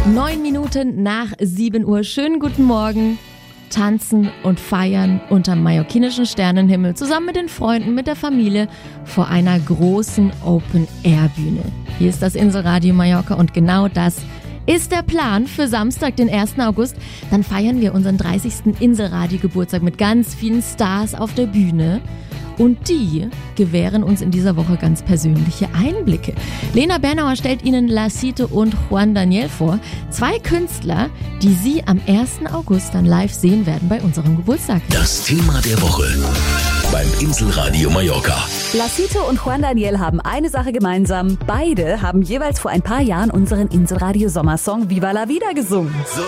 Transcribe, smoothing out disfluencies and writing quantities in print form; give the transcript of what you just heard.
9 Minuten nach 7 Uhr. Schönen guten Morgen. Tanzen und feiern unterm mallorquinischen Sternenhimmel zusammen mit den Freunden, mit der Familie vor einer großen Open-Air-Bühne. Hier ist das Inselradio Mallorca und genau das ist der Plan für Samstag, den 1. August. Dann feiern wir unseren 30. Inselradio-Geburtstag mit ganz vielen Stars auf der Bühne. Und die gewähren uns in dieser Woche ganz persönliche Einblicke. Lena Bernauer stellt Ihnen Lacito und Juan Daniel vor. 2 Künstler, die Sie am 1. August dann live sehen werden bei unserem Geburtstag. Das Thema der Woche beim Inselradio Mallorca. Lacito und Juan Daniel haben eine Sache gemeinsam. Beide haben jeweils vor ein paar Jahren unseren Inselradio Sommersong Viva la Vida gesungen.